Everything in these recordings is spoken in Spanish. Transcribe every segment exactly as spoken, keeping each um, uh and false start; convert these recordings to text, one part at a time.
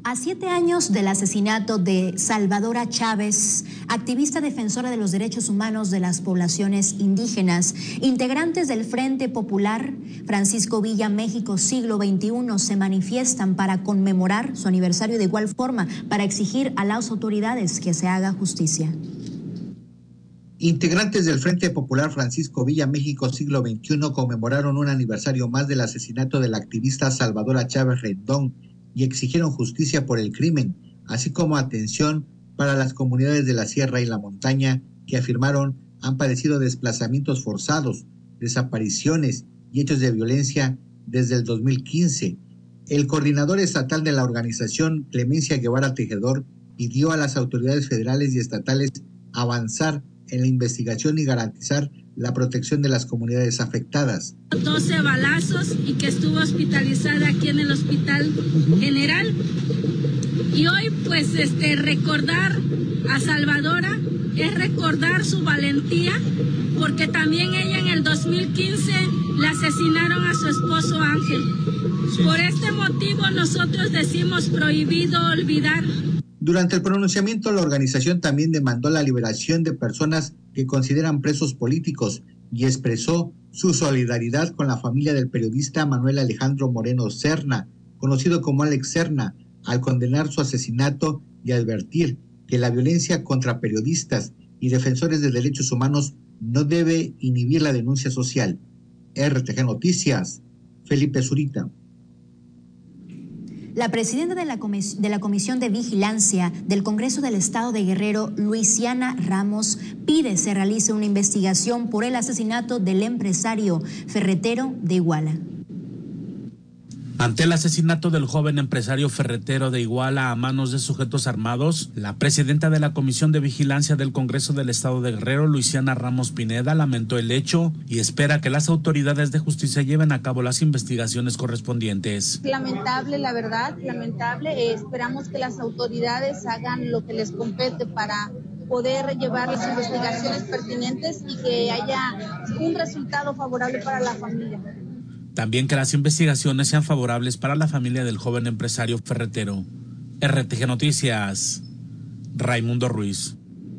A siete años del asesinato de Salvadora Chávez, activista defensora de los derechos humanos de las poblaciones indígenas, integrantes del Frente Popular, Francisco Villa México Siglo veintiuno, se manifiestan para conmemorar su aniversario, de igual forma para exigir a las autoridades que se haga justicia. Integrantes del Frente Popular Francisco Villa México Siglo veintiuno conmemoraron un aniversario más del asesinato de la activista Salvadora Chávez Rendón y exigieron justicia por el crimen, así como atención para las comunidades de la sierra y la montaña que afirmaron han padecido desplazamientos forzados, desapariciones y hechos de violencia desde el dos mil quince. El coordinador estatal de la organización, Clemencia Guevara Tejedor, pidió a las autoridades federales y estatales avanzar en la investigación y garantizar la protección de las comunidades afectadas. doce balazos y que estuvo hospitalizada aquí en el Hospital General. Y hoy pues este recordar a Salvadora es recordar su valentía, porque también ella en el dos mil quince la asesinaron a su esposo Ángel. Por este motivo nosotros decimos prohibido olvidar. Durante el pronunciamiento, la organización también demandó la liberación de personas que consideran presos políticos y expresó su solidaridad con la familia del periodista Manuel Alejandro Moreno Serna, conocido como Alex Serna, al condenar su asesinato y advertir que la violencia contra periodistas y defensores de derechos humanos no debe inhibir la denuncia social. R T G Noticias, Felipe Zurita. La presidenta de la, comis- de la Comisión de Vigilancia del Congreso del Estado de Guerrero, Luisiana Ramos, pide se realice una investigación por el asesinato del empresario ferretero de Iguala. Ante el asesinato del joven empresario ferretero de Iguala a manos de sujetos armados, la presidenta de la Comisión de Vigilancia del Congreso del Estado de Guerrero, Luisiana Ramos Pineda, lamentó el hecho y espera que las autoridades de justicia lleven a cabo las investigaciones correspondientes. Lamentable, la verdad, lamentable. Eh, esperamos que las autoridades hagan lo que les compete para poder llevar las investigaciones pertinentes y que haya un resultado favorable para la familia. También que las investigaciones sean favorables para la familia del joven empresario ferretero. R T G Noticias, Raimundo Ruiz.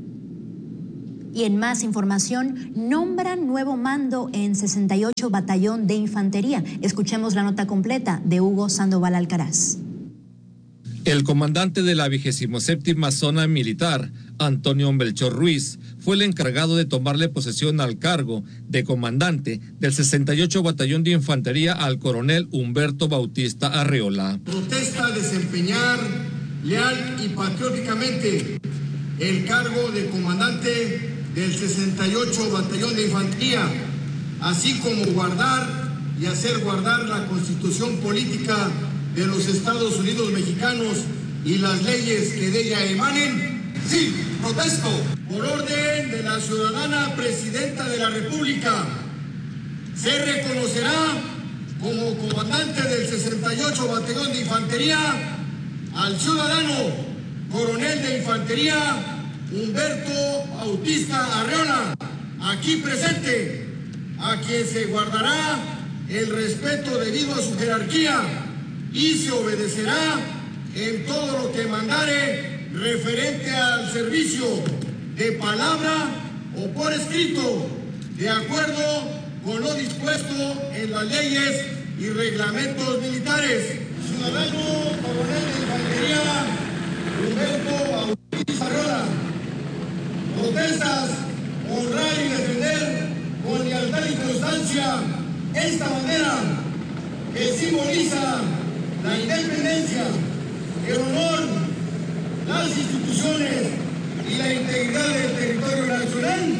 Y en más información, nombran nuevo mando en sesenta y ocho Batallón de Infantería. Escuchemos la nota completa de Hugo Sandoval Alcaraz. El comandante de la vigésima séptima Zona Militar, Antonio Melchor Ruiz, fue el encargado de tomarle posesión al cargo de comandante del sesenta y ocho Batallón de Infantería al coronel Humberto Bautista Arreola. Protesta desempeñar leal y patrióticamente el cargo de comandante del sesenta y ocho Batallón de Infantería, así como guardar y hacer guardar la Constitución Política de los Estados Unidos Mexicanos y las leyes que de ella emanen. Sí, protesto por orden de la ciudadana presidenta de la República. Se reconocerá como comandante del sesenta y ocho Batallón de Infantería al ciudadano coronel de Infantería Humberto Bautista Arreola, aquí presente, a quien se guardará el respeto debido a su jerarquía y se obedecerá en todo lo que mandare referente al servicio de palabra o por escrito, de acuerdo con lo dispuesto en las leyes y reglamentos militares. Ciudadano coronel de Infantería Humberto Bautista Arreola, protestas honrar y defender con lealtad y constancia esta bandera que simboliza la independencia, el honor, las instituciones y la integridad del territorio nacional.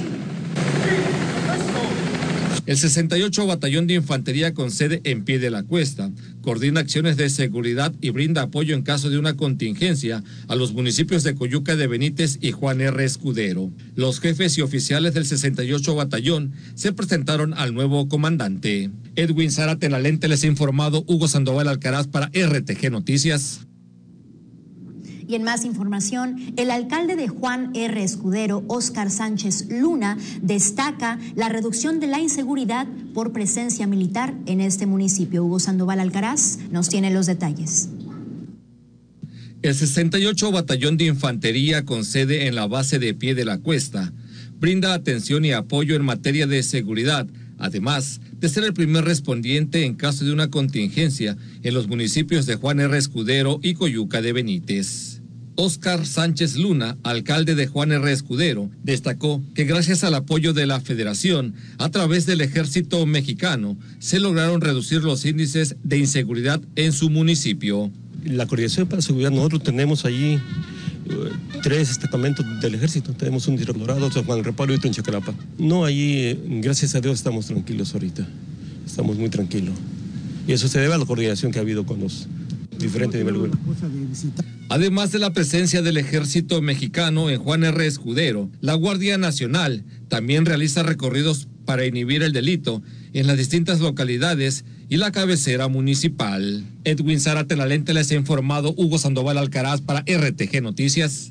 El sesenta y ocho Batallón de Infantería, con sede en Pie de la Cuesta, coordina acciones de seguridad y brinda apoyo en caso de una contingencia a los municipios de Coyuca de Benítez y Juan R. Escudero. Los jefes y oficiales del sesenta y ocho Batallón se presentaron al nuevo comandante. Edwin Zárate, en la lente, les ha informado Hugo Sandoval Alcaraz para R T G Noticias. Y en más información, el alcalde de Juan R. Escudero, Óscar Sánchez Luna, destaca la reducción de la inseguridad por presencia militar en este municipio. Hugo Sandoval Alcaraz nos tiene los detalles. El sesenta y ocho Batallón de Infantería, con sede en la base de Pie de la Cuesta, brinda atención y apoyo en materia de seguridad, además de ser el primer respondiente en caso de una contingencia en los municipios de Juan R. Escudero y Coyuca de Benítez. Óscar Sánchez Luna, alcalde de Juan R. Escudero, destacó que gracias al apoyo de la Federación, a través del Ejército Mexicano, se lograron reducir los índices de inseguridad en su municipio. La Coordinación para la Seguridad, nosotros tenemos allí uh, tres destacamentos del Ejército. Tenemos un Dorado, San Juan Reparo y otro en Chacalapa. No, allí, eh, gracias a Dios, estamos tranquilos ahorita. Estamos muy tranquilos. Y eso se debe a la coordinación que ha habido con los diferentes niveles. Además de la presencia del Ejército Mexicano en Juan R. Escudero, la Guardia Nacional también realiza recorridos para inhibir el delito en las distintas localidades y la cabecera municipal. Edwin Zárate, la lente, les ha informado Hugo Sandoval Alcaraz para R T G Noticias.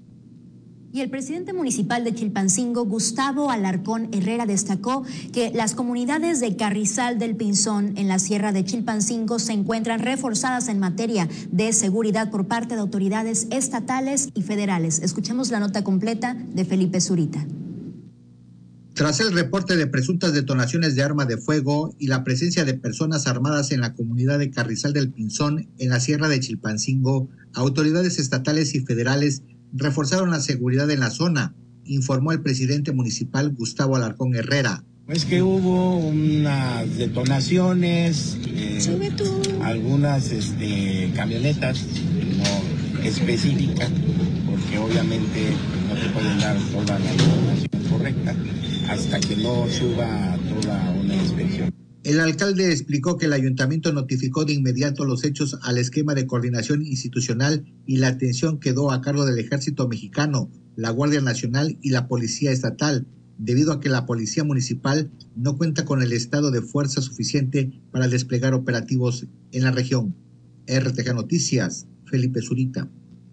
Y el presidente municipal de Chilpancingo, Gustavo Alarcón Herrera, destacó que las comunidades de Carrizal del Pinzón en la Sierra de Chilpancingo se encuentran reforzadas en materia de seguridad por parte de autoridades estatales y federales. Escuchemos la nota completa de Felipe Zurita. Tras el reporte de presuntas detonaciones de arma de fuego y la presencia de personas armadas en la comunidad de Carrizal del Pinzón en la Sierra de Chilpancingo, autoridades estatales y federales reforzaron la seguridad en la zona, informó el presidente municipal Gustavo Alarcón Herrera. Es que hubo unas detonaciones, eh, algunas este, camionetas no específicas, porque obviamente no te pueden dar toda la información correcta hasta que no suba toda una inspección. El alcalde explicó que el ayuntamiento notificó de inmediato los hechos al esquema de coordinación institucional y la atención quedó a cargo del Ejército Mexicano, la Guardia Nacional y la Policía Estatal, debido a que la Policía Municipal no cuenta con el estado de fuerza suficiente para desplegar operativos en la región. R T G Noticias, Felipe Zurita.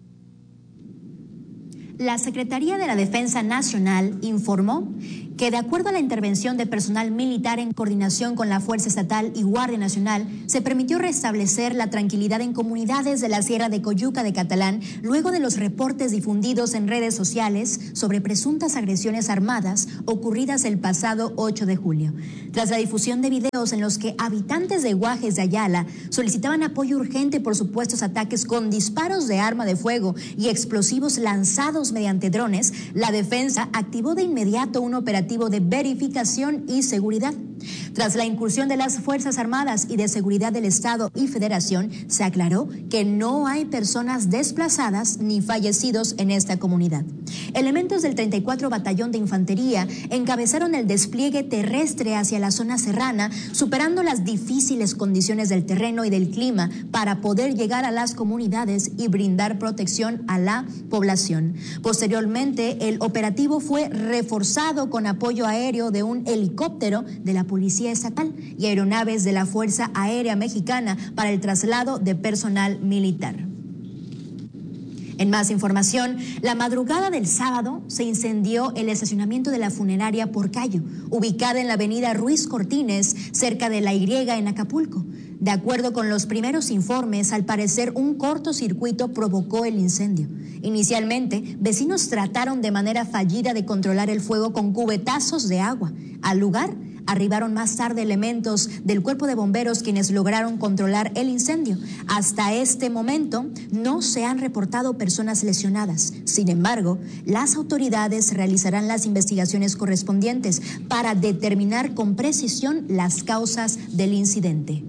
La Secretaría de la Defensa Nacional informó que de acuerdo a la intervención de personal militar en coordinación con la Fuerza Estatal y Guardia Nacional, se permitió restablecer la tranquilidad en comunidades de la Sierra de Coyuca de Catalán luego de los reportes difundidos en redes sociales sobre presuntas agresiones armadas ocurridas el pasado ocho de julio. Tras la difusión de videos en los que habitantes de Guajes de Ayala solicitaban apoyo urgente por supuestos ataques con disparos de arma de fuego y explosivos lanzados mediante drones, la defensa activó de inmediato un operativo de verificación y seguridad. Tras la incursión de las Fuerzas Armadas y de Seguridad del Estado y Federación, se aclaró que no hay personas desplazadas ni fallecidos en esta comunidad. Elementos del treinta y cuatro Batallón de Infantería encabezaron el despliegue terrestre hacia la zona serrana, superando las difíciles condiciones del terreno y del clima para poder llegar a las comunidades y brindar protección a la población. Posteriormente, el operativo fue reforzado con apoyo aéreo de un helicóptero de la Policía Estatal y aeronaves de la Fuerza Aérea Mexicana para el traslado de personal militar. En más información, la madrugada del sábado se incendió el estacionamiento de la funeraria Porcayo, ubicada en la avenida Ruiz Cortines, cerca de La Y en Acapulco. De acuerdo con los primeros informes, al parecer un cortocircuito provocó el incendio. Inicialmente, vecinos trataron de manera fallida de controlar el fuego con cubetazos de agua. Al lugar arribaron más tarde elementos del cuerpo de bomberos quienes lograron controlar el incendio. Hasta este momento no se han reportado personas lesionadas. Sin embargo, las autoridades realizarán las investigaciones correspondientes para determinar con precisión las causas del incidente.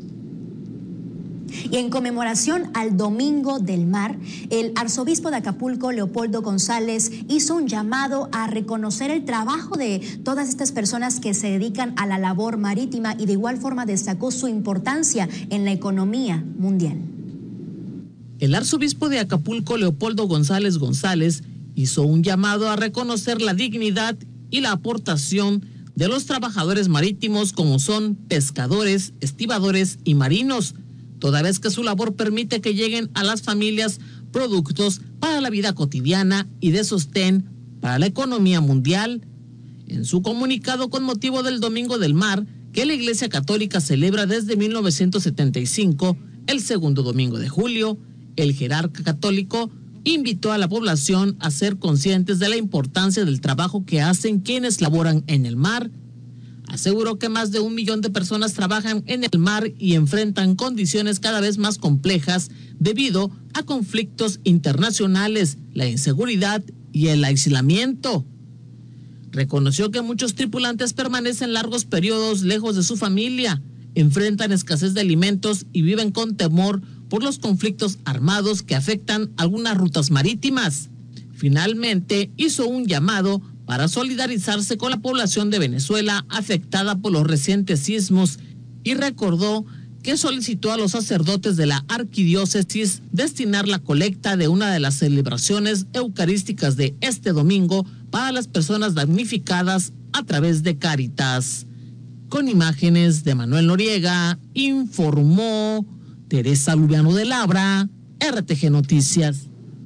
Y en conmemoración al Domingo del Mar, el arzobispo de Acapulco, Leopoldo González, hizo un llamado a reconocer el trabajo de todas estas personas que se dedican a la labor marítima y de igual forma destacó su importancia en la economía mundial. El arzobispo de Acapulco, Leopoldo González González, hizo un llamado a reconocer la dignidad y la aportación de los trabajadores marítimos como son pescadores, estibadores y marinos, toda vez que su labor permite que lleguen a las familias productos para la vida cotidiana y de sostén para la economía mundial. En su comunicado con motivo del Domingo del Mar, que la Iglesia Católica celebra desde mil novecientos setenta y cinco, el segundo domingo de julio, El jerarca católico invitó a la población a ser conscientes de la importancia del trabajo que hacen quienes laboran en el mar. Aseguró que más de un millón de personas trabajan en el mar y enfrentan condiciones cada vez más complejas debido a conflictos internacionales, la inseguridad y el aislamiento. Reconoció que muchos tripulantes permanecen largos periodos lejos de su familia, enfrentan escasez de alimentos y viven con temor por los conflictos armados que afectan algunas rutas marítimas. Finalmente, hizo un llamado para solidarizarse con la población de Venezuela afectada por los recientes sismos y recordó que solicitó a los sacerdotes de la arquidiócesis destinar la colecta de una de las celebraciones eucarísticas de este domingo para las personas damnificadas a través de Cáritas. Con imágenes de Manuel Noriega, informó Teresa Lubiano de Labra, R T G Noticias.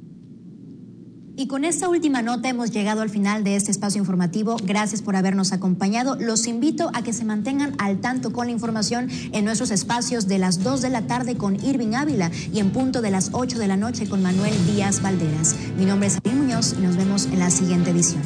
Y con esta última nota hemos llegado al final de este espacio informativo. Gracias por habernos acompañado. Los invito a que se mantengan al tanto con la información en nuestros espacios de las dos de la tarde con Irving Ávila y en punto de las ocho de la noche con Manuel Díaz Valderas. Mi nombre es Ariel Muñoz y nos vemos en la siguiente edición.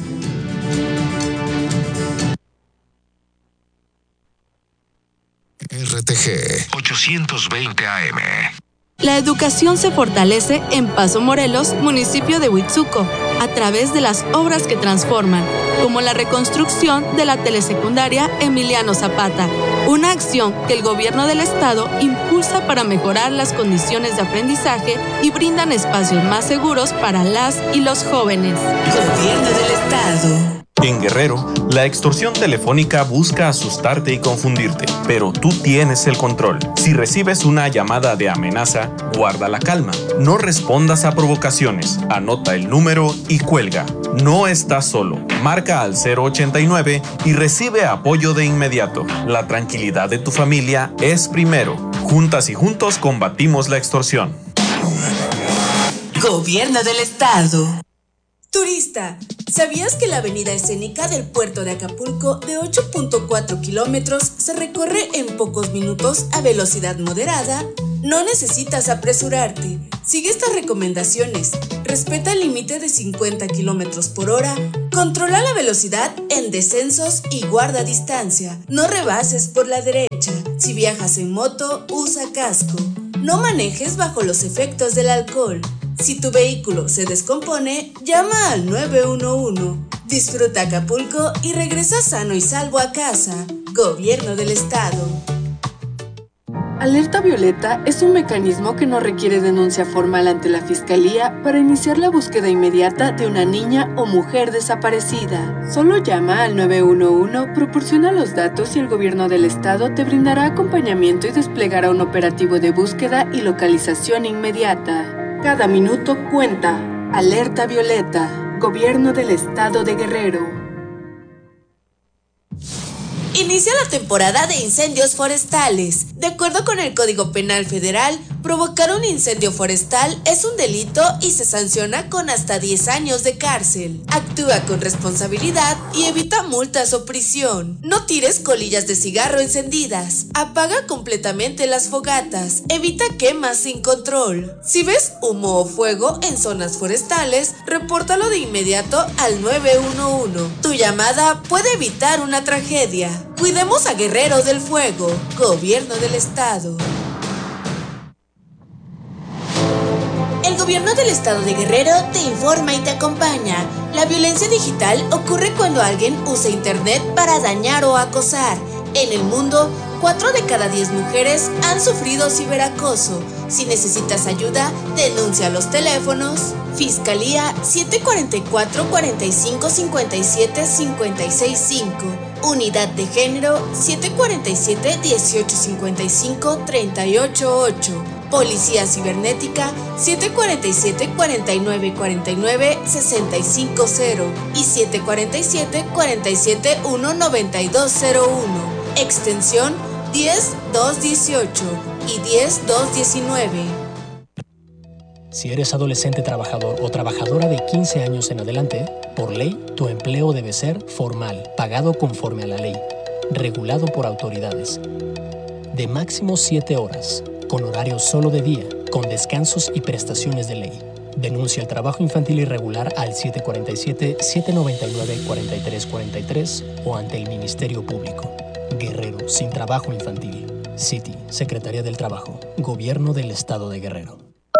R T G ochocientos veinte A M. La educación se fortalece en Paso Morelos, municipio de Huitzuco, a través de las obras que transforman, como la reconstrucción de la telesecundaria Emiliano Zapata, una acción que el gobierno del estado impulsa para mejorar las condiciones de aprendizaje y brindan espacios más seguros para las y los jóvenes. Gobierno del estado. En Guerrero, la extorsión telefónica busca asustarte y confundirte, pero tú tienes el control. Si recibes una llamada de amenaza, guarda la calma. No respondas a provocaciones. Anota el número y cuelga. No estás solo. Marca al cero ochenta y nueve y recibe apoyo de inmediato. La tranquilidad de tu familia es primero. Juntas y juntos combatimos la extorsión. Gobierno del estado. Turista, ¿sabías que la avenida escénica del puerto de Acapulco de ocho punto cuatro kilómetros se recorre en pocos minutos a velocidad moderada? No necesitas apresurarte. Sigue estas recomendaciones. Respeta el límite de cincuenta kilómetros por hora. Controla la velocidad en descensos y guarda distancia. No rebases por la derecha. Si viajas en moto, usa casco. No manejes bajo los efectos del alcohol. Si tu vehículo se descompone, llama al nueve uno uno. Disfruta Acapulco y regresa sano y salvo a casa. Gobierno del estado. Alerta Violeta es un mecanismo que no requiere denuncia formal ante la Fiscalía para iniciar la búsqueda inmediata de una niña o mujer desaparecida. Solo llama al nueve uno uno, proporciona los datos y el gobierno del estado te brindará acompañamiento y desplegará un operativo de búsqueda y localización inmediata. Cada minuto cuenta. Alerta Violeta. Gobierno del estado de Guerrero. Inicia la temporada de incendios forestales. De acuerdo con el Código Penal Federal, provocar un incendio forestal es un delito y se sanciona con hasta diez años de cárcel. Actúa con responsabilidad y evita multas o prisión. No tires colillas de cigarro encendidas. Apaga completamente las fogatas. Evita quemas sin control. Si ves humo o fuego en zonas forestales, repórtalo de inmediato al nueve uno uno. Tu llamada puede evitar una tragedia. Cuidemos a Guerrero del Fuego. Gobierno del estado. El gobierno del estado de Guerrero te informa y te acompaña. La violencia digital ocurre cuando alguien usa internet para dañar o acosar. En el mundo, cuatro de cada diez mujeres han sufrido ciberacoso. Si necesitas ayuda, denuncia a los teléfonos Fiscalía siete cuarenta y cuatro, cuarenta y cinco, cincuenta y siete, cincuenta y seis cinco. Unidad de Género siete cuarenta y siete, dieciocho cincuenta y cinco, treinta y ocho ocho. Policía Cibernética siete cuarenta y siete, cuarenta y nueve, cuarenta y nueve, sesenta y cinco cero y siete cuarenta y siete, cuarenta y siete, uno, noventa y dos cero uno. Extensión diez dos dieciocho y diez dos diecinueve. Si eres adolescente trabajador o trabajadora de quince años en adelante, por ley, tu empleo debe ser formal, pagado conforme a la ley, regulado por autoridades, de máximo siete horas, con horario solo de día, con descansos y prestaciones de ley. Denuncia el trabajo infantil irregular al siete cuatro siete, siete nueve nueve, cuatro tres cuatro tres o ante el Ministerio Público. Guerrero sin trabajo infantil. C I T I, Secretaría del Trabajo, Gobierno del Estado de Guerrero.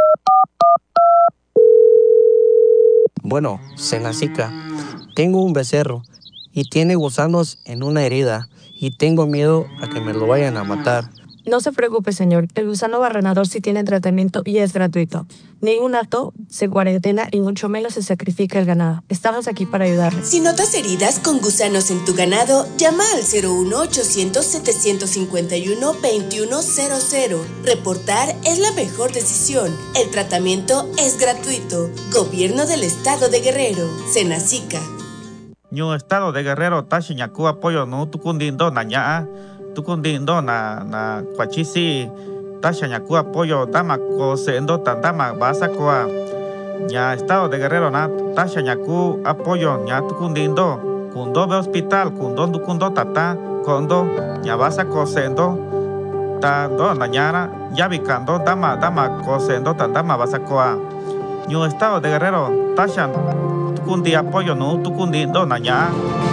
Bueno, Senacica, tengo un becerro y tiene gusanos en una herida y tengo miedo a que me lo vayan a matar. No se preocupe, señor. El gusano barrenador sí tiene tratamiento y es gratuito. Ningún acto se cuarentena y mucho menos se sacrifica el ganado. Estamos aquí para ayudarle. Si notas heridas con gusanos en tu ganado, llama al cero uno ochocientos, setecientos cincuenta y uno, veintiuno cero cero. Reportar es la mejor decisión. El tratamiento es gratuito. Gobierno del Estado de Guerrero. Senacica. Ñu Estado de Guerrero tashi ñaku apoyo no tukundindo naña. Tukundindo na na cuachisi tasha ñaku apoyo dama ko sendo tandama basa koa ña Estado de Guerrero na tasha ñaku apoyo ña tukundindo kundo be hospital kundo kundo tata kondo ña basa ko sendo tando nañara ya bicando dama dama ko sendo tandama basa koa Ñu Estado de Guerrero tasha tukundi apoyo no tukundindo naña